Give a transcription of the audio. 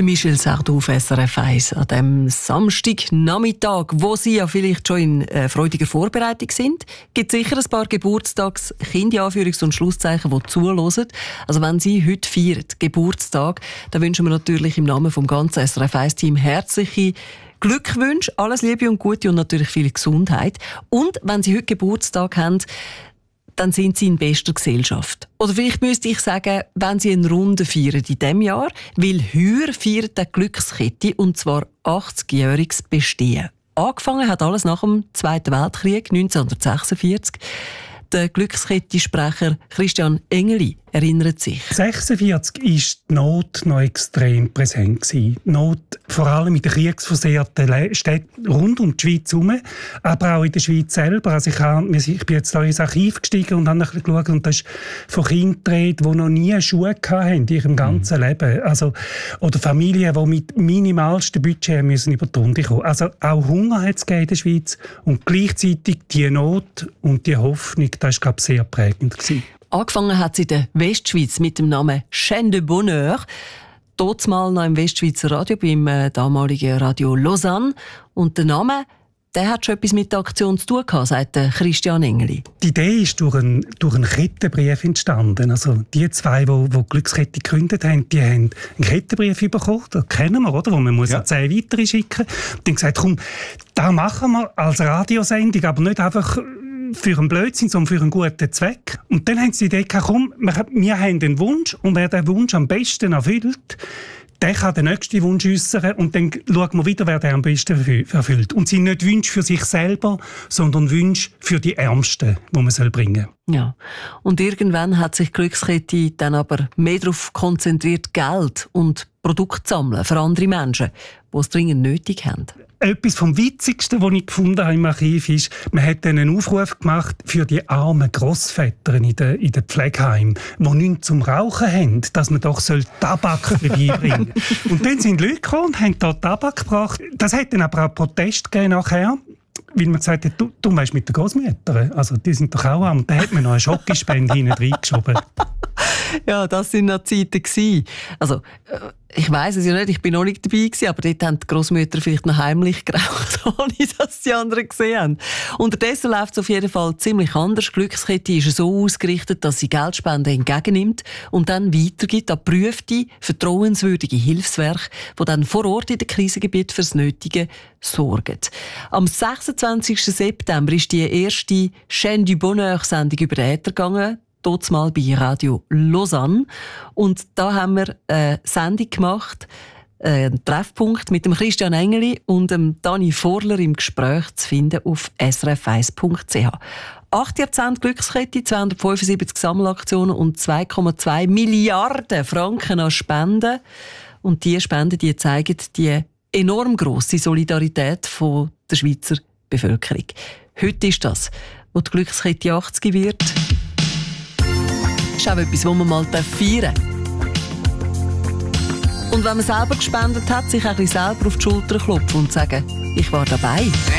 Der Michel Sardou auf SRF 1 an dem Samstagnachmittag, wo Sie ja vielleicht schon in freudiger Vorbereitung sind. Gibt sicher ein paar Geburtstagskinder, Anführungs- und Schlusszeichen, die zuhören. Also wenn Sie heute feiern, Geburtstag, dann wünschen wir natürlich im Namen vom ganzen SRF 1-Team herzliche Glückwünsche, alles Liebe und Gute und natürlich viel Gesundheit. Und wenn Sie heute Geburtstag haben, dann sind Sie in bester Gesellschaft. Oder vielleicht müsste ich sagen, wenn Sie eine Runde feiern in diesem Jahr, weil heuer feiert die Glückskette, und zwar 80-jähriges Bestehen. Angefangen hat alles nach dem Zweiten Weltkrieg 1946. Der Glückskette-Sprecher Christian Engeli erinnert sich. 1946 war die Not noch extrem präsent. Die Not vor allem in den kriegsversehrten Städten rund um die Schweiz herum, aber auch in der Schweiz selber. Also ich bin jetzt da ins Archiv gestiegen und habe geschaut, und das ist von Kindern die Rede, die noch nie Schuhe hatten in ihrem ganzen Leben. Also, oder Familien, die mit minimalstem Budget müssen über die Runde kommen. Also auch Hunger hat es in der Schweiz, und gleichzeitig die Not und die Hoffnung, das war, glaube ich, sehr prägend gewesen. Angefangen hat sie in der Westschweiz mit dem Namen Chaîne de Bonheur. Dort mal noch im Westschweizer Radio, beim damaligen Radio Lausanne. Und der Name, der hat schon etwas mit der Aktion zu tun gehabt, sagt Christian Engeli. Die Idee ist durch einen Kettenbrief entstanden. Also die zwei, die Glückskette gegründet haben, die haben einen Kettenbrief bekommen, das kennen wir, oder? Wo man muss 10 weitere schicken. Und dann gesagt, komm, das machen wir als Radiosendung, aber nicht einfach für einen Blödsinn, sondern für einen guten Zweck. Und dann haben sie die Idee gehabt, komm, wir haben einen Wunsch, und wer den Wunsch am besten erfüllt, der kann den nächsten Wunsch äußern, und dann schauen wir wieder, wer den am besten erfüllt. Und es sind nicht Wünsche für sich selber, sondern Wünsche für die Ärmsten, die man bringen soll. Ja. Und irgendwann hat sich Glückskette dann aber mehr darauf konzentriert, Geld und Produkte zu sammeln für andere Menschen, die es dringend nötig haben. Etwas vom Witzigsten, was ich gefunden habe im Archiv, ist, man hat einen Aufruf gemacht für die armen Grossväter in den Pflegeheimen, die nichts zum Rauchen haben, dass man doch Tabak vorbeibringen soll. Und dann sind Leute gekommen und haben da Tabak gebracht. Das hat dann aber auch Protest gegeben nachher, weil man gesagt hat, du weißt, mit den Grossmüttern, also die sind doch auch arm. Und dann hat man noch eine Schokospende hinten reingeschoben. Ja, das waren noch Zeiten. Also, ich weiss es ja nicht, ich bin noch nicht dabei gewesen, aber dort haben die Grossmütter vielleicht noch heimlich geraucht, ohne dass die anderen gesehen haben. Unterdessen läuft es auf jeden Fall ziemlich anders. Die Glückskette ist so ausgerichtet, dass sie Geldspenden entgegennimmt und dann weitergibt an geprüfte, vertrauenswürdige Hilfswerke, die dann vor Ort in den Krisengebieten fürs Nötige sorgen. Am 26. September ist die erste Chaîne du Bonheur-Sendung über den Äther gegangen. Dort mal bei Radio Lausanne. Und da haben wir eine Sendung gemacht, einen Treffpunkt mit dem Christian Engeli und dem Dani Vorler im Gespräch zu finden auf srf1.ch. 8 Jahrzehnte Glückskette, 275 Sammelaktionen und 2,2 Milliarden Franken an Spenden. Und diese Spenden, die zeigen die enorm grosse Solidarität von der Schweizer Bevölkerung. Heute ist das, wo die Glückskette 80 wird. Das ist auch etwas, was man mal feiern darf. Und wenn man selber gespendet hat, sich ein bisschen selber auf die Schulter klopfen und sagen, ich war dabei.